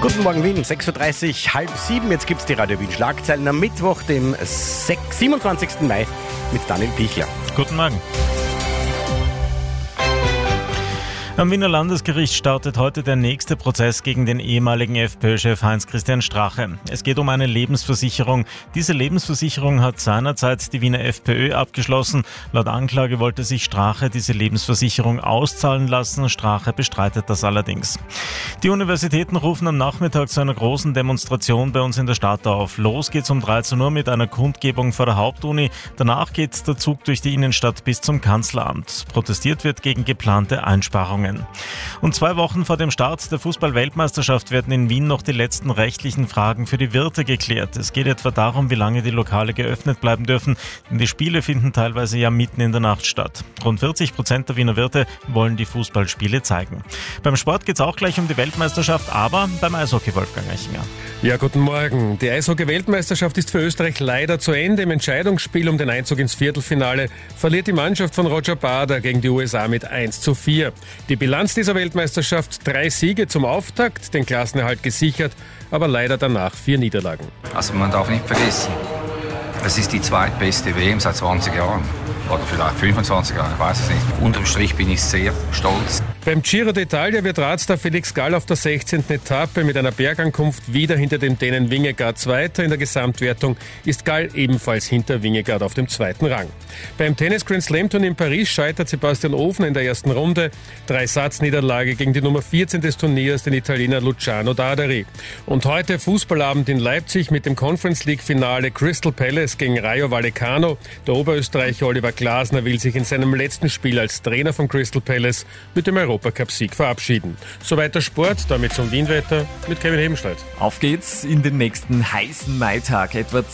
Guten Morgen Wien, 6.30 Uhr, halb sieben. Jetzt gibt es die Radio Wien Schlagzeilen am Mittwoch, dem 27. Mai mit Daniel Pichler. Guten Morgen. Am Wiener Landesgericht startet heute der nächste Prozess gegen den ehemaligen FPÖ-Chef Heinz-Christian Strache. Es geht um eine Lebensversicherung. Diese Lebensversicherung hat seinerzeit die Wiener FPÖ abgeschlossen. Laut Anklage wollte sich Strache diese Lebensversicherung auszahlen lassen. Strache bestreitet das allerdings. Die Universitäten rufen am Nachmittag zu einer großen Demonstration bei uns in der Stadt auf. Los geht's um 13 Uhr mit einer Kundgebung vor der Hauptuni. Danach geht der Zug durch die Innenstadt bis zum Kanzleramt. Protestiert wird gegen geplante Einsparungen. Und 2 Wochen vor dem Start der Fußball-Weltmeisterschaft werden in Wien noch die letzten rechtlichen Fragen für die Wirte geklärt. Es geht etwa darum, wie lange die Lokale geöffnet bleiben dürfen, denn die Spiele finden teilweise ja mitten in der Nacht statt. Rund 40% der Wiener Wirte wollen die Fußballspiele zeigen. Beim Sport geht es auch gleich um die Weltmeisterschaft, aber beim Eishockey, Wolfgang Eichinger. Ja, guten Morgen. Die Eishockey-Weltmeisterschaft ist für Österreich leider zu Ende. Im Entscheidungsspiel um den Einzug ins Viertelfinale verliert die Mannschaft von Roger Bader gegen die USA mit 1:4. Die Bilanz dieser Weltmeisterschaft: 3 Siege zum Auftakt, den Klassenerhalt gesichert, aber leider danach 4 Niederlagen. Also man darf nicht vergessen, es ist die zweitbeste WM seit 20 Jahren. Oder vielleicht 25 Jahre, ich weiß es nicht. Unterm Strich bin ich sehr stolz. Beim Giro d'Italia wird Radstar Felix Gall auf der 16. Etappe mit einer Bergankunft wieder hinter dem Dänen Vingegaard Zweiter. In der Gesamtwertung ist Gall ebenfalls hinter Vingegaard auf dem 2. Rang. Beim Tennis Grand Slam Turnier in Paris scheitert Sebastian Ofner in der ersten Runde. 3-Satz-Niederlage gegen die Nummer 14 des Turniers, den Italiener Luciano Dadari. Und heute Fußballabend in Leipzig mit dem Conference League Finale Crystal Palace gegen Rayo Vallecano. Der Oberösterreicher Oliver Glasner will sich in seinem letzten Spiel als Trainer von Crystal Palace mit dem Europacup-Sieg verabschieden. Soweit der Sport, damit zum Wienwetter mit Kevin Hebenstreit. Auf geht's in den nächsten heißen Maitag. Etwa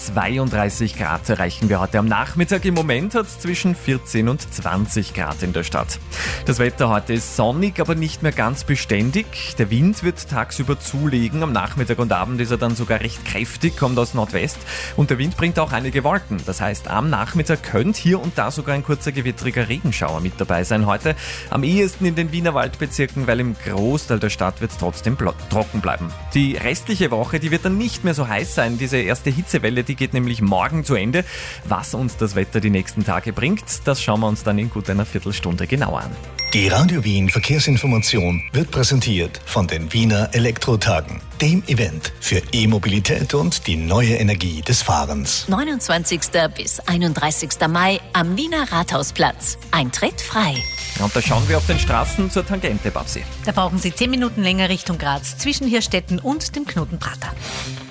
32 Grad erreichen wir heute am Nachmittag. Im Moment hat es zwischen 14 und 20 Grad in der Stadt. Das Wetter heute ist sonnig, aber nicht mehr ganz beständig. Der Wind wird tagsüber zulegen. Am Nachmittag und Abend ist er dann sogar recht kräftig, kommt aus Nordwest. Und der Wind bringt auch einige Wolken. Das heißt, am Nachmittag könnte hier und da sogar ein kurzer gewittriger Regenschauer mit dabei sein heute. Am ehesten in den Wiener Waldbezirken, weil im Großteil der Stadt wird es trotzdem trocken bleiben. Die restliche Woche, die wird dann nicht mehr so heiß sein. Diese erste Hitzewelle, die geht nämlich morgen zu Ende. Was uns das Wetter die nächsten Tage bringt, das schauen wir uns dann in gut einer Viertelstunde genauer an. Die Radio Wien Verkehrsinformation wird präsentiert von den Wiener Elektrotagen, dem Event für E-Mobilität und die neue Energie des Fahrens. 29. bis 31. Mai am Wiener Rathausplatz. Eintritt frei. Und da schauen wir auf den Straßen zur Tangente, Babsi. Da brauchen Sie 10 Minuten länger Richtung Graz zwischen Hirstetten und dem Knotenprater.